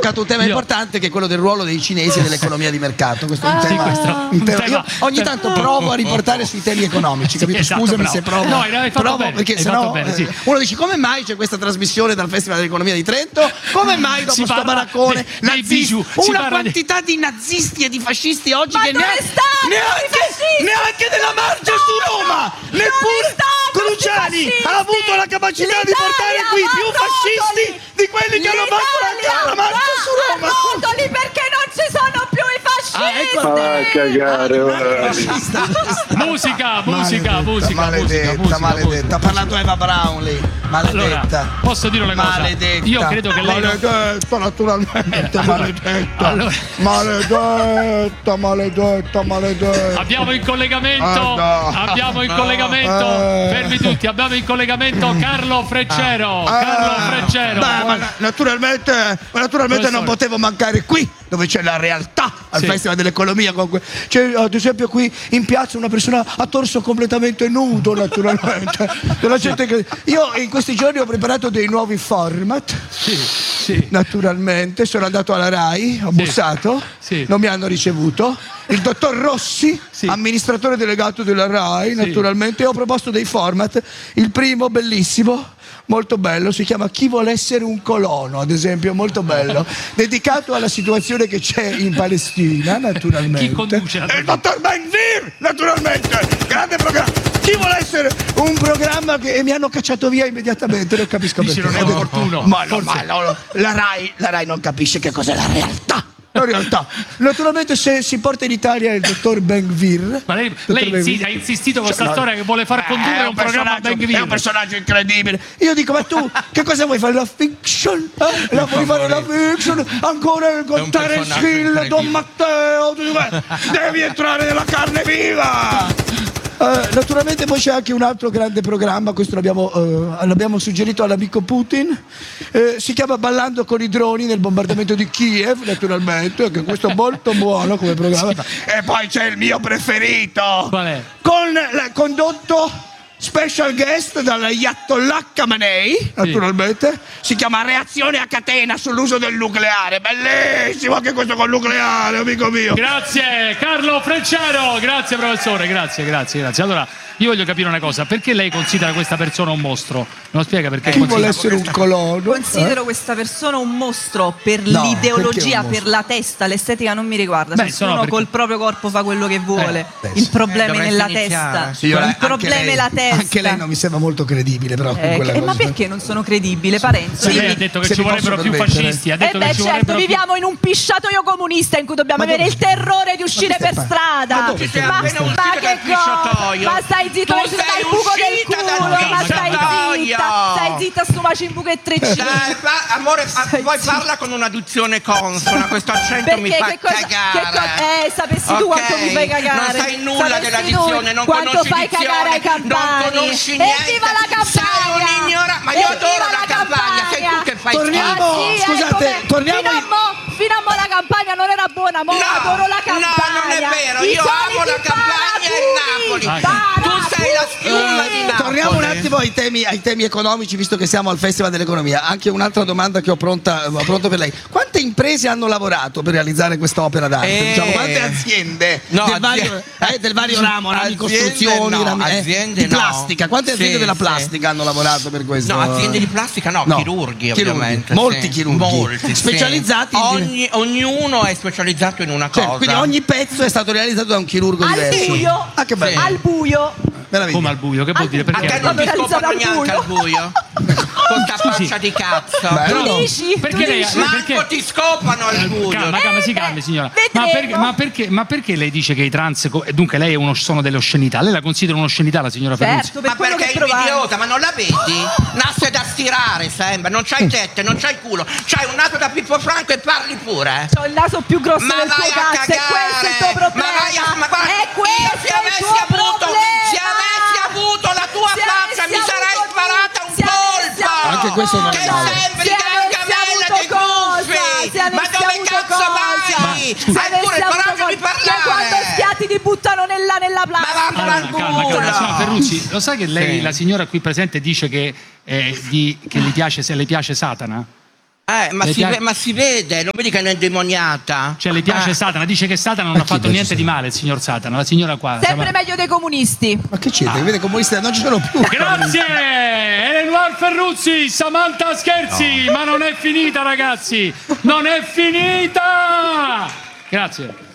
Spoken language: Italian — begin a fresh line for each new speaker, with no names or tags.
toccato un tema importante, che è quello del ruolo dei cinesi nell'economia di mercato. Questo è un tema. Io ogni tanto provo a riportare sui temi economici, capito?
Esatto,
scusami
bravo.
se provo.
No, hai fatto
provo
bene,
perché
hai
sennò
fatto bene, sì.
uno dice: come mai c'è questa trasmissione dal Festival dell'Economia di Trento? Come mai dopo sto baraccone nazisti, una quantità di nazisti e di fascisti oggi che neanche della marcia su Roma, neppure Cruciani ha avuto la capacità di portare qui più fascisti di quelli che hanno fatto la marcia su Roma.
Rotoli, perché non ci sono più i fascisti.
Musica.
Maledetta. Ha parlato Eva Braun lì. Maledetta.
Allora, posso dire una cosa?
Maledetta.
Io credo che lei
maledetta, naturalmente. Maledetta.
Allora.
Maledetta.
Abbiamo in collegamento. Fermi tutti, abbiamo in collegamento Carlo Freccero.
Naturalmente non potevo mancare qui, dove c'è la realtà al Festival dell'Economia. C'è ad esempio qui in piazza una persona a torso completamente nudo, naturalmente. Della gente che... Io in questi giorni ho preparato dei nuovi format.
Sì.
Naturalmente sono andato alla RAI, ho bussato, non mi hanno ricevuto. Il dottor Rossi, amministratore delegato della RAI, naturalmente, ho proposto dei format. Il primo, bellissimo, molto bello, si chiama Chi vuole essere un colono, ad esempio, molto bello, dedicato alla situazione che c'è in Palestina, naturalmente.
Chi conduce?
Il dottor Ben-Gvir, naturalmente, grande programma. Chi vuole essere un programma che... E mi hanno cacciato via immediatamente, non capisco perché.
Non è opportuno.
Ma no, la RAI non capisce che cos'è la realtà. La realtà. Naturalmente se si porta in Italia il dottor Ben-Gvir.
Ma lei ha insistito con questa storia che vuole far condurre un programma Ben-Gvir.
È un personaggio incredibile. Io dico: ma tu che cosa vuoi fare? La fiction? Vuoi fare la fiction? Ancora con Terence Hill, Don Matteo? Devi entrare nella carne viva! Naturalmente poi c'è anche un altro grande programma, questo l'abbiamo suggerito all'amico Putin, si chiama Ballando con i droni nel bombardamento di Kiev, naturalmente, anche questo è molto buono come programma. E poi c'è il mio preferito,
qual è?
Condotto special guest dall'Ayatollah Khamenei, naturalmente, si chiama Reazione a catena sull'uso del nucleare. Bellissimo anche questo col nucleare, amico mio.
Grazie Carlo Freccero, grazie professore, grazie. Allora, io voglio capire una cosa: perché lei considera questa persona un mostro? Me lo spiega perché?
Chi vuole essere un colono?
Considero questa persona un mostro per l'ideologia, per la testa. L'estetica non mi riguarda. Ciascuno col proprio corpo fa quello che vuole. Il problema è nella testa. Il problema è la testa.
Anche lei non mi sembra molto credibile, però.
Ma perché non sono credibile, Parenzo?
Lei ha detto che ci vorrebbero più fascisti.
Certo, viviamo in un pisciatoio comunista in cui dobbiamo avere il terrore di uscire per strada. Ma che cosa? Ma stai zitto, dai buco del culo. Ma stai zitta, sto macimbuco e treccino.
Amore, poi parla con una dizione consona. Questo accento mi fa cagare.
Sapessi tu quanto mi fai cagare.
Non sai nulla della dizione, non conosci dizione, non conosci niente.
Evviva la Campania!
Sei un ignorante. Ma io adoro la Campania, sei tu che fai
fino a mo la Campania non era buona, mo adoro la Campania.
No, non è vero, io amo la Campania e Napoli. Tu sei la schiuma di Napoli.
Torniamo un attimo ai temi economici, visto che siamo al Festival dell'Economia. Anche un'altra domanda che ho pronto per lei: quante imprese hanno lavorato per realizzare questa opera d'arte? Diciamo, quante aziende del vario ramo, di costruzioni, di plastica? Quante aziende della plastica hanno lavorato per questo?
No, aziende di plastica no, chirurghi ovviamente.
Molti chirurghi specializzati.
Ognuno è specializzato in una cosa.
Quindi ogni pezzo è stato realizzato da un chirurgo diverso.
Che bello. Al buio.
Come al buio? Che vuol dire? Perché?
A te non ti scoprono neanche al buio? Con sta faccia di cazzo.
Tu dici?
Manco ti scopano al buio.
Calmi signora. Ma perché lei dice che i trans, dunque lei sono delle oscenità? Lei la considera un'oscenità la signora Ferrucci?
Ma perché è idiota? Ma non la vedi? Nasse da stirare sembra. Non c'hai tette, non c'hai culo. C'hai un naso da Pippo Franco e parli pure.
C'ho il naso più grosso del tuo cazzo. E questo è il tuo problema. E questo è il tuo problema.
Se avessi avuto la tua faccia mi sarei sparata un colpo.
Anche questo non è male.
Che sembri Gargamella dei Gufi. Ma dove cazzo vai? Hai pure il coraggio di parlare.
Che quando schiatti ti buttano nella plastica.
Calma, Ferrucci, lo sai che lei, la signora qui presente, dice che le piace Satana?
Ma si vede, non vedi che è un'indemoniata?
Cioè, le piace Satana, dice che Satana non ha fatto niente di male, il signor Satana, la signora qua.
Sempre meglio dei comunisti.
Ma che c'è? Vede comunisti non ci sono più.
Grazie! Eleonora Ferruzzi, Samantha Scherzi, ma non è finita, ragazzi! Non è finita! Grazie.